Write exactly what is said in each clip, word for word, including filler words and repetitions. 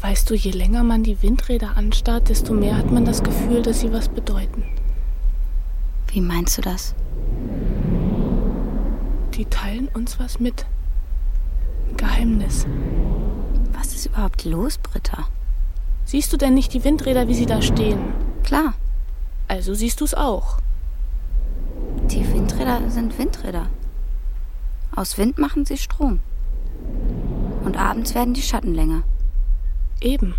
Weißt du, je länger man die Windräder anstarrt, desto mehr hat man das Gefühl, dass sie was bedeuten. Wie meinst du das? Die teilen uns was mit. Ein Geheimnis. Was ist überhaupt los, Britta? Siehst du denn nicht die Windräder, wie sie da stehen? Klar. Also siehst du es auch. Die Windräder sind Windräder. Aus Wind machen sie Strom. Und abends werden die Schatten länger. Eben.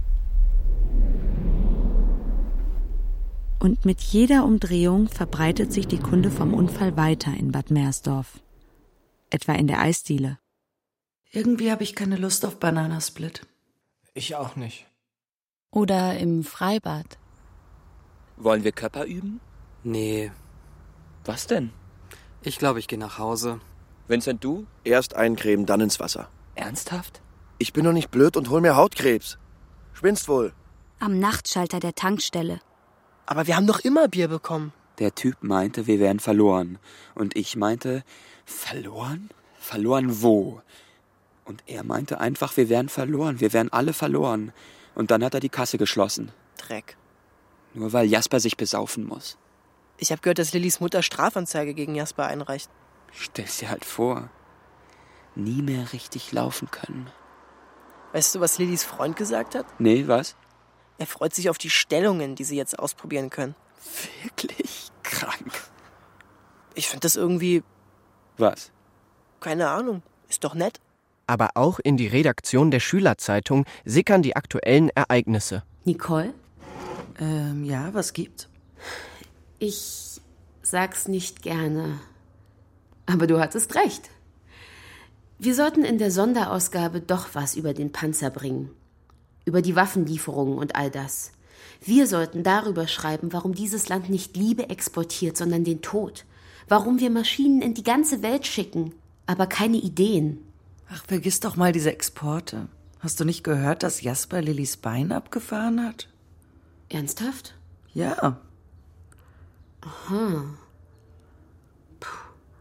Und mit jeder Umdrehung verbreitet sich die Kunde vom Unfall weiter in Bad Meersdorf. Etwa in der Eisdiele. Irgendwie habe ich keine Lust auf Bananasplit. Ich auch nicht. Oder im Freibad. Wollen wir Körper üben? Nee. Was denn? Ich glaube, ich gehe nach Hause. Vincent, du? Erst eincremen, dann ins Wasser. Ernsthaft? Ich bin doch nicht blöd und hol mir Hautkrebs. Schwinnst wohl. Am Nachtschalter der Tankstelle. Aber wir haben doch immer Bier bekommen. Der Typ meinte, wir wären verloren. Und ich meinte, verloren? Verloren wo? Und er meinte einfach, wir wären verloren. Wir wären alle verloren. Und dann hat er die Kasse geschlossen. Dreck. Nur weil Jasper sich besaufen muss. Ich habe gehört, dass Lillys Mutter Strafanzeige gegen Jasper einreicht. Stell's dir halt vor. Nie mehr richtig laufen können. Weißt du, was Lillys Freund gesagt hat? Nee, was? Er freut sich auf die Stellungen, die sie jetzt ausprobieren können. Wirklich krank. Ich finde das irgendwie... Was? Keine Ahnung. Ist doch nett. Aber auch in die Redaktion der Schülerzeitung sickern die aktuellen Ereignisse. Nicole? Ähm, ja, was gibt's? Ich sag's nicht gerne. Aber du hattest recht. Wir sollten in der Sonderausgabe doch was über den Panzer bringen. Über die Waffenlieferungen und all das. Wir sollten darüber schreiben, warum dieses Land nicht Liebe exportiert, sondern den Tod. Warum wir Maschinen in die ganze Welt schicken, aber keine Ideen. Ach, vergiss doch mal diese Exporte. Hast du nicht gehört, dass Jasper Lillys Bein abgefahren hat? Ernsthaft? Ja. Aha. Puh.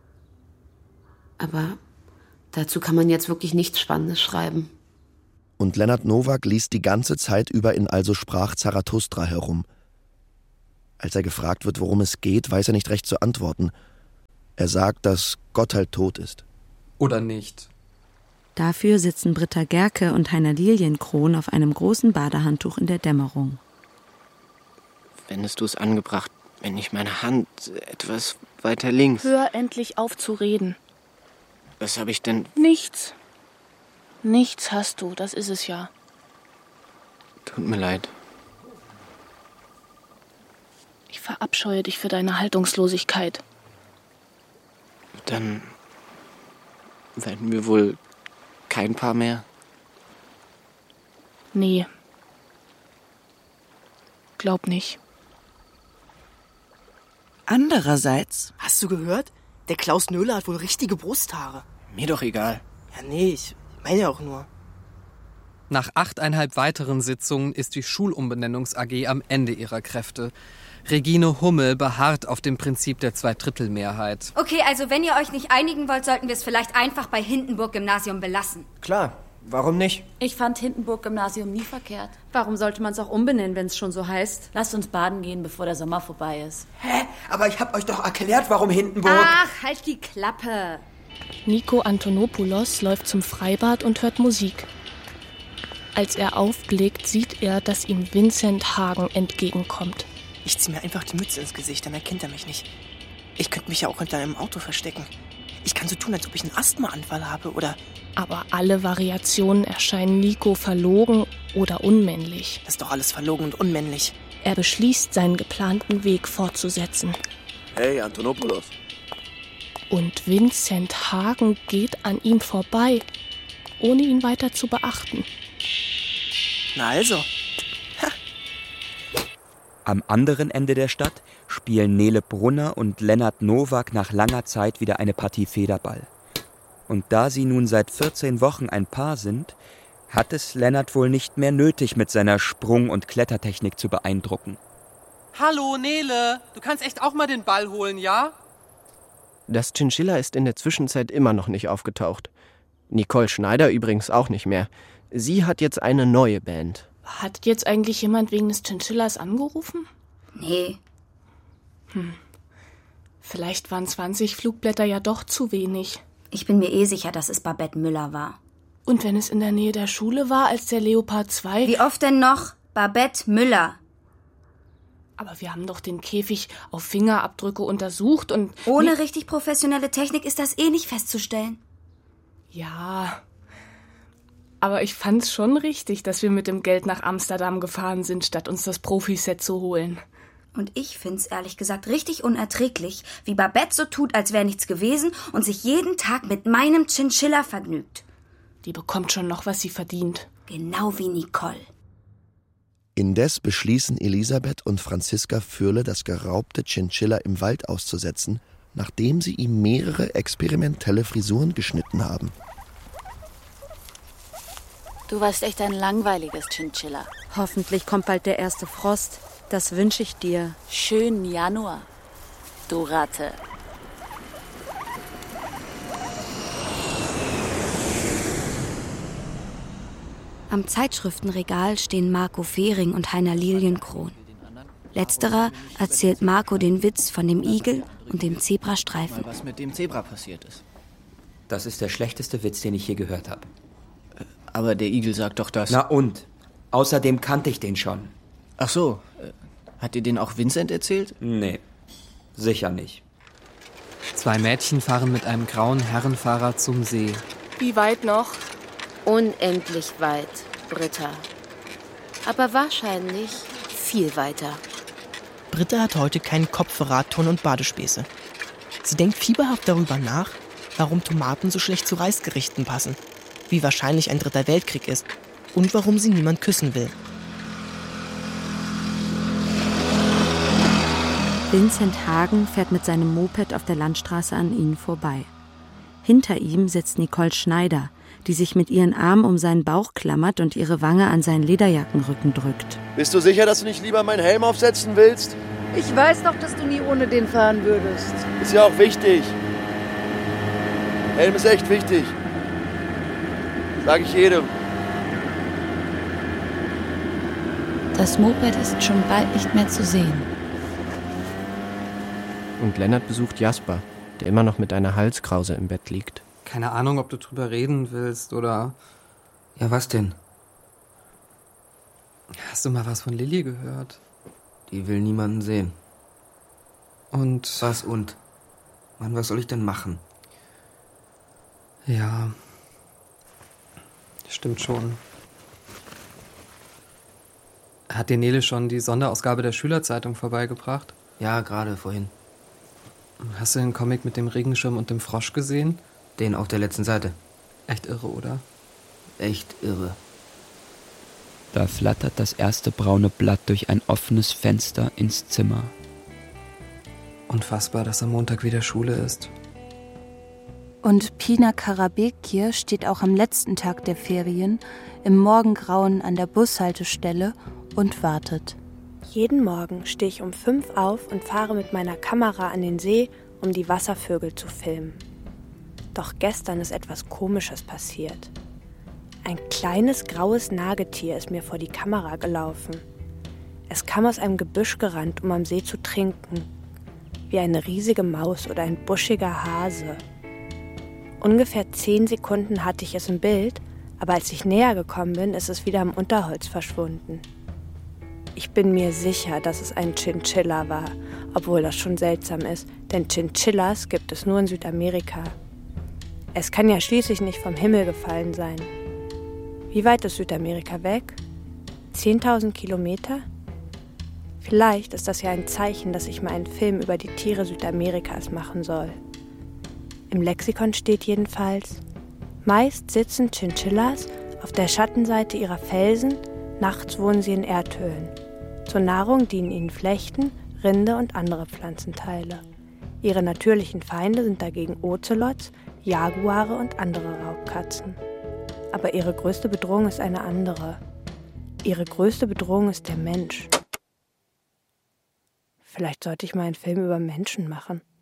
Aber dazu kann man jetzt wirklich nichts Spannendes schreiben. Und Lennart Nowak liest die ganze Zeit über in Also sprach Zarathustra herum. Als er gefragt wird, worum es geht, weiß er nicht recht zu antworten. Er sagt, dass Gott halt tot ist. Oder nicht. Dafür sitzen Britta Gerke und Heiner Lilienkron auf einem großen Badehandtuch in der Dämmerung. Fändest du es angebracht, wenn ich meine Hand etwas weiter links... Hör endlich auf zu reden. Was habe ich denn... Nichts. Nichts hast du, das ist es ja. Tut mir leid. Ich verabscheue dich für deine Haltungslosigkeit. Dann werden wir wohl kein Paar mehr. Nee. Glaub nicht. Andererseits... Hast du gehört? Der Klaus Nöhler hat wohl richtige Brusthaare. Mir doch egal. Ja, nee, ich meine ja auch nur. Nach achteinhalb weiteren Sitzungen ist die Schulumbenennungs-A G am Ende ihrer Kräfte. Regine Hummel beharrt auf dem Prinzip der Zweidrittelmehrheit. Okay, also wenn ihr euch nicht einigen wollt, sollten wir es vielleicht einfach bei Hindenburg-Gymnasium belassen. Klar, warum nicht? Ich fand Hindenburg-Gymnasium nie verkehrt. Warum sollte man es auch umbenennen, wenn es schon so heißt? Lasst uns baden gehen, bevor der Sommer vorbei ist. Hä? Aber ich hab euch doch erklärt, warum Hindenburg... Ach, halt die Klappe. Nico Antonopoulos läuft zum Freibad und hört Musik. Als er aufblickt, sieht er, dass ihm Vincent Hagen entgegenkommt. Ich zieh mir einfach die Mütze ins Gesicht, dann erkennt er mich nicht. Ich könnte mich ja auch hinter einem Auto verstecken. Ich kann so tun, als ob ich einen Asthmaanfall habe, oder... Aber alle Variationen erscheinen Nico verlogen oder unmännlich. Das ist doch alles verlogen und unmännlich. Er beschließt, seinen geplanten Weg fortzusetzen. Hey, Antonopoulos. Und Vincent Hagen geht an ihm vorbei, ohne ihn weiter zu beachten. Na also. Ha. Am anderen Ende der Stadt spielen Nele Brunner und Lennart Nowak nach langer Zeit wieder eine Partie Federball. Und da sie nun seit vierzehn Wochen ein Paar sind, hat es Lennart wohl nicht mehr nötig, mit seiner Sprung- und Klettertechnik zu beeindrucken. Hallo, Nele, du kannst echt auch mal den Ball holen, ja? Das Chinchilla ist in der Zwischenzeit immer noch nicht aufgetaucht. Nicole Schneider übrigens auch nicht mehr. Sie hat jetzt eine neue Band. Hat jetzt eigentlich jemand wegen des Chinchillas angerufen? Nee. Hm. Vielleicht waren zwanzig Flugblätter ja doch zu wenig. Ich bin mir eh sicher, dass es Babette Müller war. Und wenn es in der Nähe der Schule war, als der Leopard zwei... Wie oft denn noch? Babette Müller. Aber wir haben doch den Käfig auf Fingerabdrücke untersucht und... Ohne nee. richtig professionelle Technik ist das eh nicht festzustellen. Ja, aber ich fand's schon richtig, dass wir mit dem Geld nach Amsterdam gefahren sind, statt uns das Profiset zu holen. Und ich find's ehrlich gesagt richtig unerträglich, wie Babette so tut, als wäre nichts gewesen und sich jeden Tag mit meinem Chinchilla vergnügt. Die bekommt schon noch, was sie verdient. Genau wie Nicole. Indes beschließen Elisabeth und Franziska Fürle, das geraubte Chinchilla im Wald auszusetzen, nachdem sie ihm mehrere experimentelle Frisuren geschnitten haben. Du warst echt ein langweiliges Chinchilla. Hoffentlich kommt bald der erste Frost. Das wünsche ich dir. Schönen Januar, du Ratte. Am Zeitschriftenregal stehen Marco Fehring und Heiner Lilienkron. Letzterer erzählt Marco den Witz von dem Igel und dem Zebrastreifen. Was mit dem Zebra passiert ist. Das ist der schlechteste Witz, den ich je gehört habe. Aber der Igel sagt doch das. Na und? Außerdem kannte ich den schon. Ach so. Hat dir den auch Vincent erzählt? Nee, sicher nicht. Zwei Mädchen fahren mit einem grauen Herrenfahrer zum See. Wie weit noch? Unendlich weit, Britta. Aber wahrscheinlich viel weiter. Britta hat heute keinen Kopf für Radtouren und Badespäße. Sie denkt fieberhaft darüber nach, warum Tomaten so schlecht zu Reisgerichten passen, wie wahrscheinlich ein dritter Weltkrieg ist und warum sie niemand küssen will. Vincent Hagen fährt mit seinem Moped auf der Landstraße an ihnen vorbei. Hinter ihm sitzt Nicole Schneider, die sich mit ihren Armen um seinen Bauch klammert und ihre Wange an seinen Lederjackenrücken drückt. Bist du sicher, dass du nicht lieber meinen Helm aufsetzen willst? Ich weiß doch, dass du nie ohne den fahren würdest. Ist ja auch wichtig. Helm ist echt wichtig. Sag ich jedem. Das Moped ist schon bald nicht mehr zu sehen. Und Lennart besucht Jasper, der immer noch mit einer Halskrause im Bett liegt. Keine Ahnung, ob du drüber reden willst oder... Ja, was denn? Hast du mal was von Lilly gehört? Die will niemanden sehen. Und... Was und? Mann, was soll ich denn machen? Ja... Stimmt schon. Hat dir Nele schon die Sonderausgabe der Schülerzeitung vorbeigebracht? Ja, gerade vorhin. Hast du den Comic mit dem Regenschirm und dem Frosch gesehen? Den auf der letzten Seite. Echt irre, oder? Echt irre. Da flattert das erste braune Blatt durch ein offenes Fenster ins Zimmer. Unfassbar, dass am Montag wieder Schule ist. Und Pina Karabekir steht auch am letzten Tag der Ferien im Morgengrauen an der Bushaltestelle und wartet. Jeden Morgen stehe ich um fünf auf und fahre mit meiner Kamera an den See, um die Wasservögel zu filmen. Doch gestern ist etwas Komisches passiert. Ein kleines graues Nagetier ist mir vor die Kamera gelaufen. Es kam aus einem Gebüsch gerannt, um am See zu trinken. Wie eine riesige Maus oder ein buschiger Hase. Ungefähr zehn Sekunden hatte ich es im Bild, aber als ich näher gekommen bin, ist es wieder im Unterholz verschwunden. Ich bin mir sicher, dass es ein Chinchilla war, obwohl das schon seltsam ist, denn Chinchillas gibt es nur in Südamerika. Es kann ja schließlich nicht vom Himmel gefallen sein. Wie weit ist Südamerika weg? zehntausend Kilometer? Vielleicht ist das ja ein Zeichen, dass ich mal einen Film über die Tiere Südamerikas machen soll. Im Lexikon steht jedenfalls: Meist sitzen Chinchillas auf der Schattenseite ihrer Felsen, nachts wohnen sie in Erdhöhlen. Zur Nahrung dienen ihnen Flechten, Rinde und andere Pflanzenteile. Ihre natürlichen Feinde sind dagegen Ozelots, Jaguare und andere Raubkatzen. Aber ihre größte Bedrohung ist eine andere. Ihre größte Bedrohung ist der Mensch. Vielleicht sollte ich mal einen Film über Menschen machen.